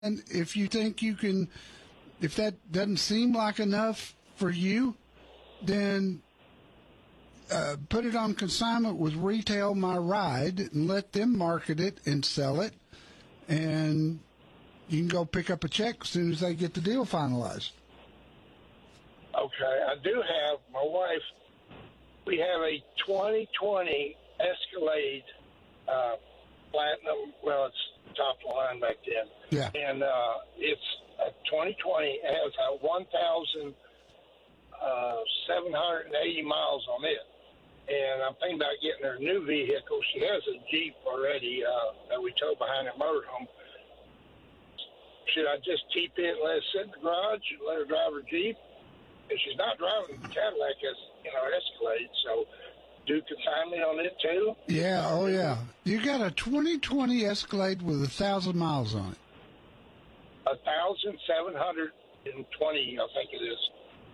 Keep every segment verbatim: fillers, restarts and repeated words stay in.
And if you think you can, if that doesn't seem like enough for you, then uh, put it on consignment with Retail My Ride and let them market it and sell it. And you can go pick up a check as soon as they get the deal finalized. Okay, I do have, my wife, we have a twenty twenty Escalade uh, Platinum. Well, it's top of the line back then. Yeah. And uh, it's a twenty twenty. It has a one thousand seven hundred eighty miles on it. And I'm thinking about getting her new vehicle. She has a Jeep already uh, that we towed behind her motorhome. Should I just keep it and let it sit in the garage and let her drive her Jeep? And she's not driving the Cadillac as, you know, Escalade, so do consignment on it too? Yeah, oh yeah. You got a twenty twenty Escalade with a thousand miles on it. A thousand seven hundred and twenty, I think it is.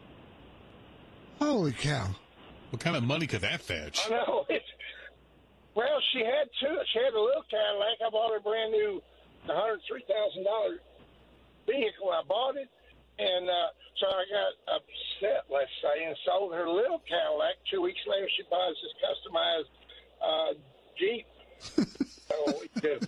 Holy cow! What kind of money could that fetch? I know. It's, well, she had two. She had a little Cadillac. I bought her a brand new, one hundred three thousand dollars vehicle. I bought it, and uh, so I got upset, let's say, and sold her little Cadillac. Two weeks later, she buys this customized uh, Jeep. So we do.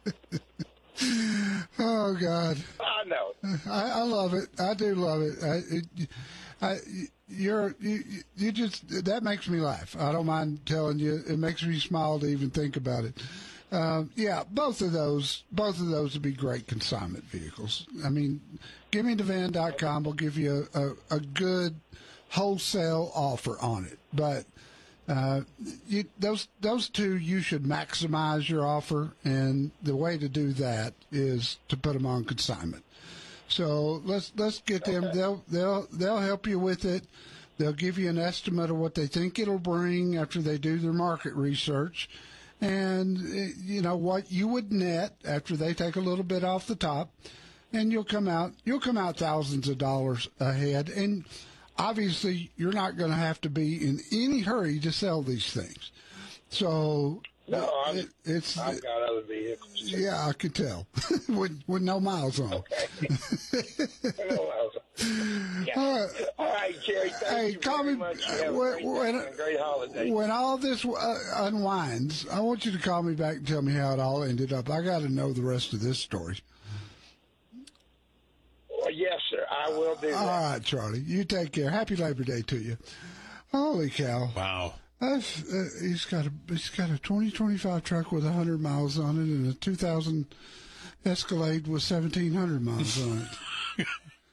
Oh God! I know. I, I love it. I do love it. I, it I, you're you, you just that makes me laugh. I don't mind telling you. It makes me smile to even think about it. Um, yeah, both of those, both of those would be great consignment vehicles. I mean, give me the van dot com will give you a, a, a good wholesale offer on it. But uh, you, those those two, you should maximize your offer, and the way to do that is to put them on consignment. So let's let's get them. Okay. They'll they'll they'll help you with it. They'll give you an estimate of what they think it'll bring after they do their market research. And, you know, what you would net after they take a little bit off the top, and you'll come out, you'll come out thousands of dollars ahead. And obviously you're not going to have to be in any hurry to sell these things. So no, I'm, it, it's, I've got other vehicles too. Yeah, I could tell with, with no miles on. Okay. No miles on. Yeah. Uh, all right, Jerry. Thank hey, you call very me much. You have when, a great, when, and a great holiday. When all this uh, unwinds, I want you to call me back and tell me how it all ended up. I got to know the rest of this story. Well, yes, sir. I will do that. All right, Charlie. You take care. Happy Labor Day to you. Holy cow! Wow. That's, uh, he's got a he's got a twenty twenty-five truck with a hundred miles on it, and a two thousand Escalade with seventeen hundred miles on it.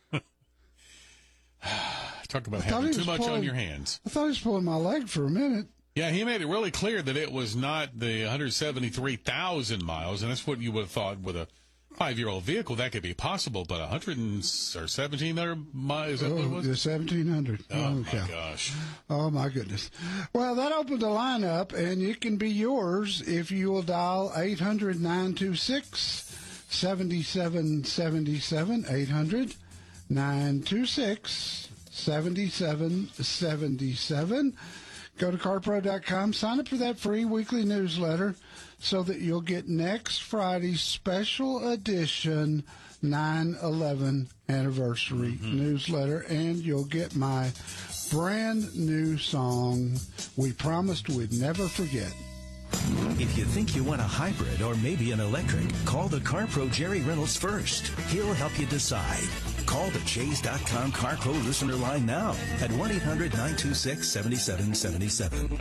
Talk about having too much pulling, on your hands. I thought he was pulling my leg for a minute. Yeah, he made it really clear that it was not the one hundred seventy-three thousand miles, and that's what you would have thought with a five-year-old vehicle that could be possible, but one hundred or seventeen hundred miles, is that oh, what it was? The seventeen hundred. Oh, oh my cow. gosh. Oh, my goodness. Well, that opened the lineup, and it can be yours if you will dial eight hundred, nine two six, seven seven seven seven, eight hundred, nine two six, seven seven seven seven. Go to carpro dot com, sign up for that free weekly newsletter so that you'll get next Friday's special edition nine eleven anniversary mm-hmm. newsletter, and you'll get my brand new song, We Promised We'd Never Forget. If you think you want a hybrid or maybe an electric, call the CarPro Jerry Reynolds first. He'll help you decide. Call the Chase dot com CarPro listener line now at one eight hundred, nine two six, seven seven seven seven.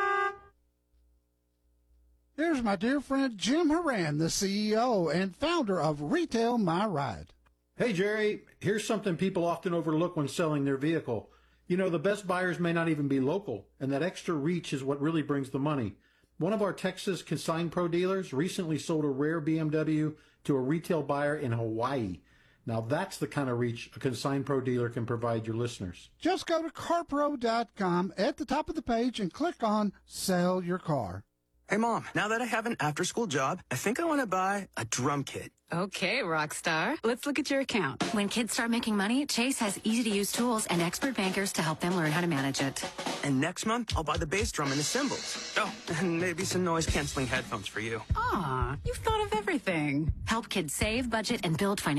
Here's my dear friend Jim Horan, the C E O and founder of Retail My Ride. Hey, Jerry, here's something people often overlook when selling their vehicle. You know, the best buyers may not even be local, and that extra reach is what really brings the money. One of our Texas Consign Pro dealers recently sold a rare B M W to a retail buyer in Hawaii. Now, that's the kind of reach a Consign Pro dealer can provide your listeners. Just go to carpro dot com at the top of the page and click on Sell Your Car. Hey, Mom, now that I have an after-school job, I think I want to buy a drum kit. Okay, Rockstar. Let's look at your account. When kids start making money, Chase has easy-to-use tools and expert bankers to help them learn how to manage it. And next month, I'll buy the bass drum and the cymbals. Oh, and maybe some noise-canceling headphones for you. Aw, you've thought of everything. Help kids save, budget, and build financial